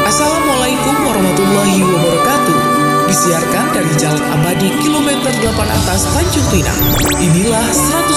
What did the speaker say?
Assalamualaikum warahmatullahi wabarakatuh. Disiarkan dari Jalan Abadi kilometer 8 atas Tanjung Pinang. Inilah